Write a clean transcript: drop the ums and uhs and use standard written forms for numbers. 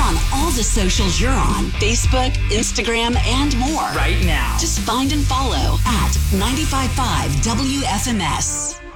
on all the socials you're on, Facebook, Instagram, and more. Right now. Just find and follow at 95.5 WFMS.